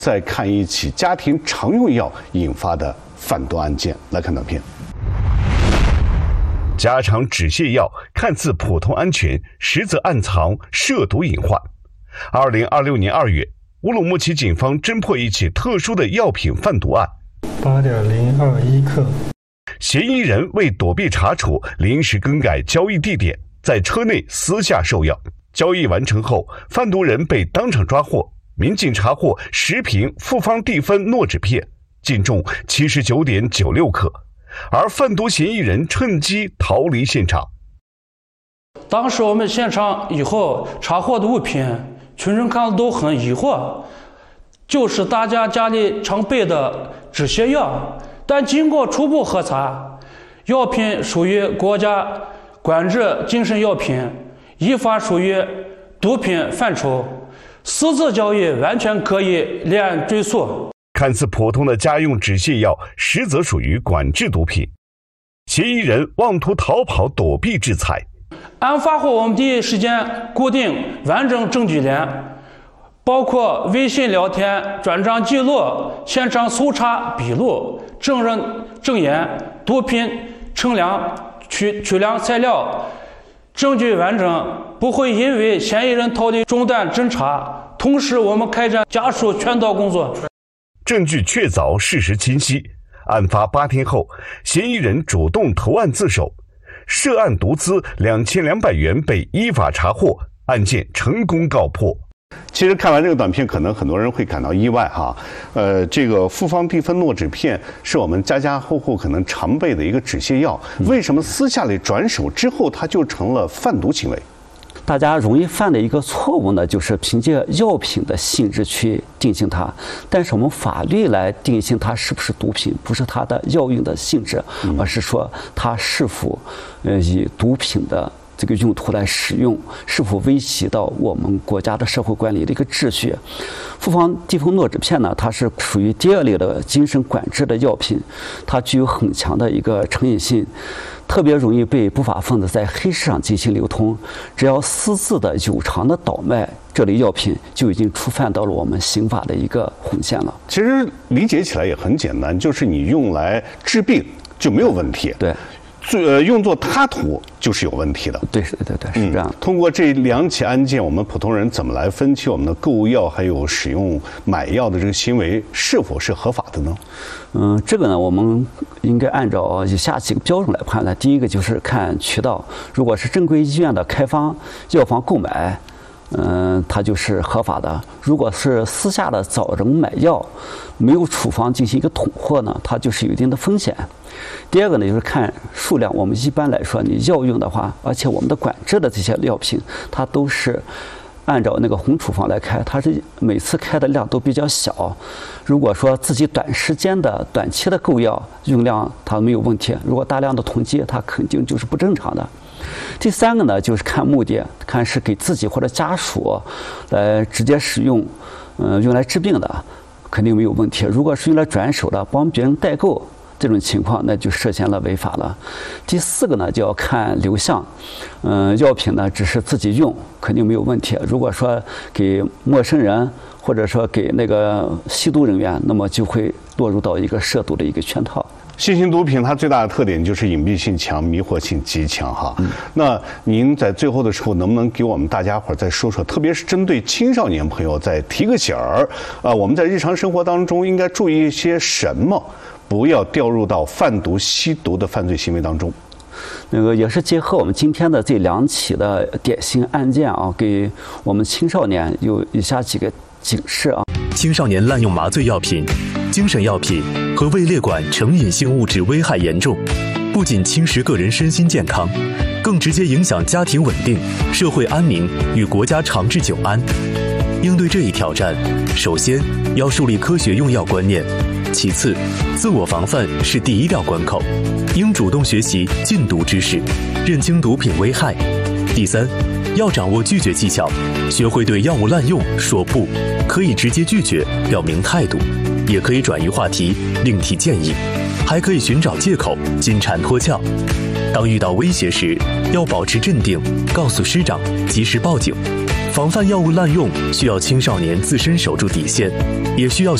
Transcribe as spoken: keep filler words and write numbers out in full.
再看一起家庭常用药引发的贩毒案件，来看短片。 家常止泻药看似普通安全，实则暗藏涉毒隐患。二零二六年二月，乌鲁木齐警方侦破一起特殊的药品贩毒案， 八点零二一克。 嫌疑人为躲避查处，临时更改交易地点，在车内私下售药。交易完成后，贩毒人被当场抓获。民警查获十瓶复方地芬诺酯片，净重七十九点九六克，而贩毒嫌疑人趁机逃离现场。 当时我们现场以后查获的物品，群众看了都很疑惑，就是大家家里常备的止泻药，但经过初步核查，药品属于国家管制精神药品，依法属于毒品范畴，私自交易完全可以立案追诉。 看似普通的家用止泻药，实则属于管制毒品。嫌疑人妄图逃跑躲避制裁。 案发后，我们第一时间固定完整证据链，包括微信聊天、转账记录、现场搜查笔录、证人证言、毒品称量、取取量材料，证据完整，不会因为嫌疑人逃离中断侦查。同时，我们开展家属劝导工作。 证据确凿，事实清晰。案发八天后，嫌疑人主动投案自首，涉案毒资两千两百元被依法查获，案件成功告破。 其实看完这个短片，可能很多人会感到意外哈。呃，这个复方地芬诺酯片是我们家家户户可能常备的一个止泻药，为什么私下里转手之后，它就成了贩毒行为？ 大家容易犯的一个错误呢，就是凭借药品的性质去定性它，但是我们法律来定性它是不是毒品，不是它的药用的性质，而是说它是否呃以毒品的这个用途来使用，是否威胁到我们国家的社会管理的一个秩序。复方地芬诺酯片呢，它是属于第二类的精神管制的药品，它具有很强的一个成瘾性，特别容易被不法分子在黑市上进行流通。只要私自的有偿的倒卖这类药品，就已经触犯到了我们刑法的一个红线了。 其实理解起来也很简单，就是你用来治病就没有问题。 对。 呃，用作他途就是有问题的。 对，对对对，是这样、嗯。 通过这两起案件，我们普通人怎么来分析我们的购物药还有使用买药的这个行为是否是合法的呢？ 嗯，这个呢，我们应该按照以下几个标准来判断。第一个就是看渠道，如果是正规医院的开方、药房购买，嗯，它就是合法的。如果是私下的找人买药，没有处方进行一个统货呢，它就是有一定的风险。第二个呢，就是看数量。我们一般来说，你药用的话，而且我们的管制的这些药品，它都是按照那个红处方来开，它是每次开的量都比较小。如果说自己短时间的、短期的购药用量它没有问题，如果大量的囤积，它肯定就是不正常的。第三个呢，就是看目的，看是给自己或者家属来直接使用，嗯、呃，用来治病的，肯定没有问题。如果是用来转手的，帮别人代购，这种情况那就涉嫌了违法了。第四个呢，就要看流向，嗯，药品呢只是自己用，肯定没有问题。如果说给陌生人或者说给那个吸毒人员，那么就会落入到一个涉毒的一个圈套。 新型毒品它最大的特点就是隐蔽性强、迷惑性极强哈。嗯、那您在最后的时候，能不能给我们大家伙再说说，特别是针对青少年朋友再提个醒儿啊？我们在日常生活当中应该注意一些什么？不要掉入到贩毒、吸毒的犯罪行为当中。 那个也是结合我们今天的这两起的典型案件啊，给我们青少年有以下几个警示啊。 青少年滥用麻醉药品、精神药品和未列管成瘾性物质危害严重，不仅侵蚀个人身心健康，更直接影响家庭稳定、社会安宁与国家长治久安。应对这一挑战，首先要树立科学用药观念，其次，自我防范是第一道关口，应主动学习禁毒知识，认清毒品危害。第三，要掌握拒绝技巧，学会对药物滥用说不，可以直接拒绝，表明态度，也可以转移话题，另提建议，还可以寻找借口，金蝉脱壳。当遇到威胁时，要保持镇定，告诉师长，及时报警。 防范药物滥用，需要青少年自身守住底线，也需要